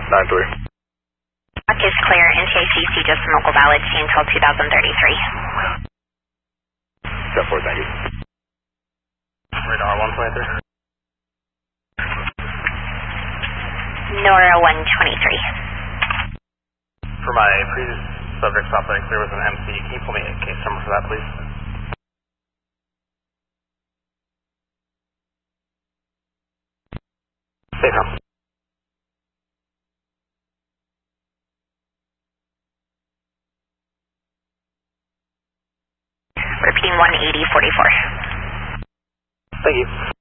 9-3. Dock is clear. NTICC just some local valid until 2033. 7-4, thank you. Radar 123. Nora 123. For my previous subject stop, I think there was an MC. Can you pull me a case number for that, please? Safe home. Repeating 18044. Thank you.